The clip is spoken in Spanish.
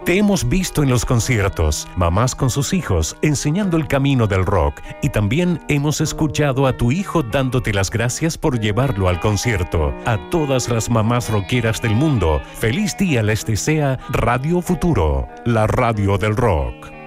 Te hemos visto en los conciertos, mamás con sus hijos enseñando el camino del rock, y también hemos escuchado a tu hijo dándote las gracias por llevarlo al concierto. A todas las mamás rockeras del mundo, feliz día les desea Radio Futuro, la radio del rock.